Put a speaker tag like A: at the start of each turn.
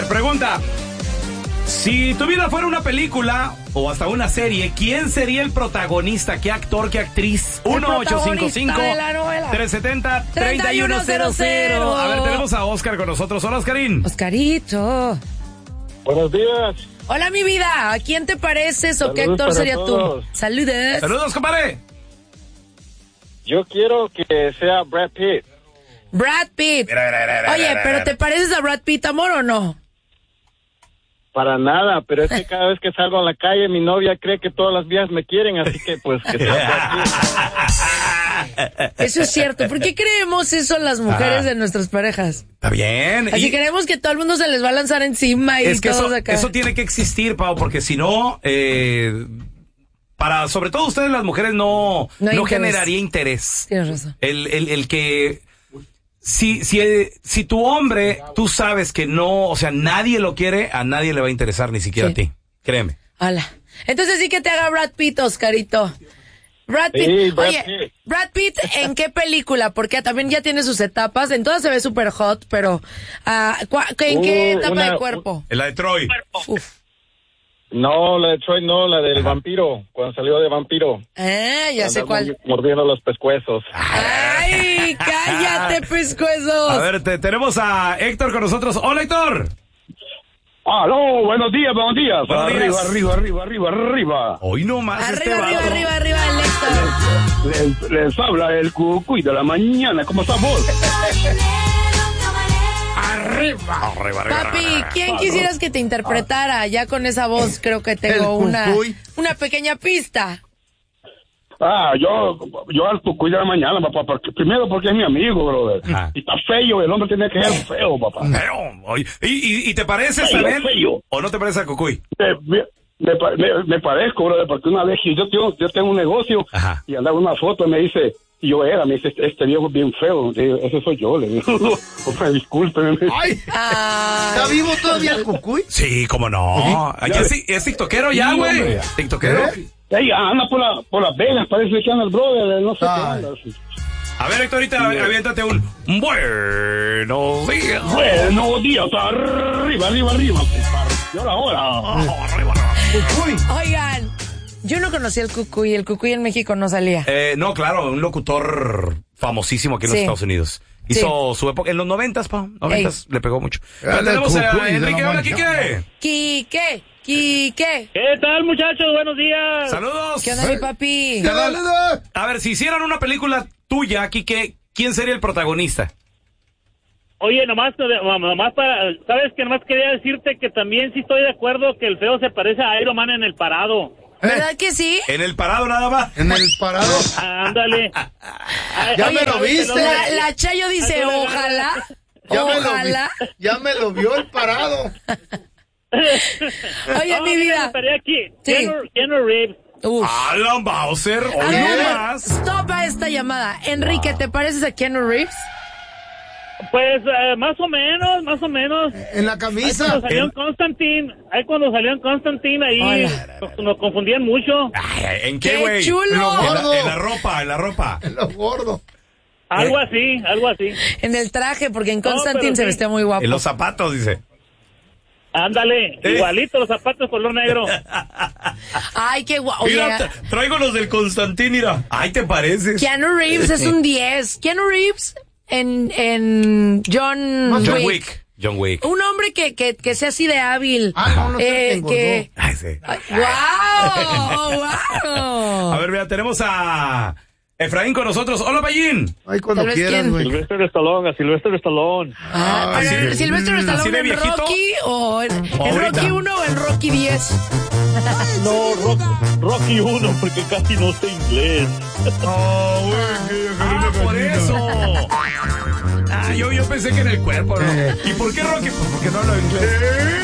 A: ver, pregunta. Si tu vida fuera una película o hasta una serie, ¿quién sería el protagonista? ¿Qué actor, qué actriz? 1-855-370-3100. A ver, tenemos a Oscar con nosotros. Hola, Oscarín.
B: Oscarito.
C: Buenos días.
B: Hola, mi vida. ¿A quién te pareces o qué actor sería tú? Saludos.
A: Saludos, compadre.
C: Yo quiero que sea Brad Pitt.
B: Brad Pitt. Oye, ¿pero te pareces a Brad Pitt, amor, o no?
C: Para nada, pero es que cada vez que salgo a la calle mi novia cree que todas las vías me quieren, así que pues que sea Brad Pitt.
B: Eso es cierto. ¿Por qué creemos eso las mujeres de nuestras parejas?
A: Está bien.
B: Así creemos que todo el mundo se les va a lanzar encima y
A: es que
B: todos acá.
A: eso tiene que existir, Pau, porque si no, sobre todo ustedes las mujeres no generaría interés.
B: Tienes razón.
A: El que si tu hombre, tú sabes que no, o sea, nadie lo quiere, a nadie le va a interesar, ni siquiera a ti. Créeme.
B: Hola. Entonces sí que te haga Brad Pitt, Oscarito. Brad Pitt.
C: Sí,
B: Brad Pitt, ¿en qué película? Porque también ya tiene sus etapas. En todas se ve súper hot, pero ¿en qué etapa de cuerpo?
A: En la de Troy.
B: Uf.
C: No, la de Troy no, la del vampiro, cuando salió de vampiro.
B: Ya sé cuál.
C: Mordiendo los pescuezos.
B: ¡Ay, cállate, pescuezos!
A: A ver, tenemos a Héctor con nosotros. ¡Hola, Héctor!
D: ¡Aló! Buenos días.
A: Buenos días.
D: Arriba.
A: Hoy no más
B: arriba, el Héctor.
D: Les habla el cucuy de la mañana. ¿Cómo estás vos?
A: Arriba.
B: Papi, ¿quién quisieras que te interpretara? Ya con esa voz creo que tengo una pequeña pista.
D: Yo al cucuy de la mañana, papá. Primero porque es mi amigo, brother.
A: Ajá.
D: Y está feo, el hombre tiene que ser feo, papá.
A: Feo. ¿Y te pareces también?
D: Feo.
A: ¿O no te parece a Cucuy?
D: Me parezco, brother, porque una vez yo tengo un negocio.
A: Ajá.
D: Y andaba una foto y me dice... me dice, este viejo es bien feo. Le digo, ese soy yo, le digo. Discúlpeme.
E: ¡Ay! ¿Está vivo todavía el Cucuy?
A: Sí, cómo no. Es tiktokero ya, güey. Tiktokero.
D: Anda por Las Vegas, parece que anda el brother, no sé qué anda.
A: A ver, Héctorita, aviéntate un buenos días.
D: Buenos días, arriba. Y ahora.
E: Cucuy.
B: Oigan, yo no conocía el Cucuy en México no salía.
A: No, claro, un locutor famosísimo aquí en los Estados Unidos. Hizo su época, en los 90s, pa. 90s le pegó mucho. Tenemos a Enrique. Hola, Quique. Quique.
F: ¿Qué tal, muchachos? Buenos días.
A: Saludos.
B: ¿Qué onda, mi papi?
A: A ver, si hicieran una película tuya, Quique, ¿quién sería el protagonista?
F: Oye, nomás ¿sabes qué? Nomás quería decirte que también sí estoy de acuerdo que el feo se parece a Iron Man en el parado.
B: ¿Verdad que sí?
A: En el parado nada más.
E: En el parado.
F: Ándale.
E: ¿Ya me lo viste?
B: La Chayo dice, ojalá.
E: Ya me lo vio el parado.
B: Oye, mi vida.
F: Aquí.
B: Sí.
F: Keanu Reeves.
A: Alan Bowser.
B: A
A: Hoy
B: ver,
A: no más.
B: stop a esta llamada. Enrique, ¿te pareces a Keanu Reeves?
F: Pues más o menos.
E: En la camisa.
F: Ahí cuando salió en Constantine, ahí nos confundían mucho.
A: Ay, ¿en qué,
B: ¡Qué
A: güey?
B: chulo!
A: En la ropa.
E: En lo gordo.
F: Algo así.
B: En el traje, porque en Constantine se vestía muy guapo.
A: En los zapatos, dice.
F: Ándale, igualito los zapatos color negro.
B: Ay, qué guapo.
A: Mira, traigo los del Constantín, mira. Ay, ¿te pareces?
B: Keanu Reeves es un 10. Keanu Reeves en John Wick.
A: John Wick.
B: Un hombre que sea así de hábil.
E: No sé qué
A: Ay, sí.
B: ¡Wow!
A: A ver, mira, tenemos a Efraín con nosotros. Hola, Payín.
E: Ay, cuando
B: Tal vez
E: quieras,
B: quién.
E: güey.
C: Silvestre Stallone.
B: ¿Silvestre
A: ¿Así
B: Stallone
A: de
B: en
A: viejito?
B: Rocky o en
A: ahorita.
B: Rocky 1 o en Rocky 10?
F: No, Rocky 1, porque casi no sé inglés.
A: Por eso. Yo pensé que en el cuerpo, ¿no? ¿Y por qué Rocky? Pues porque no hablo inglés.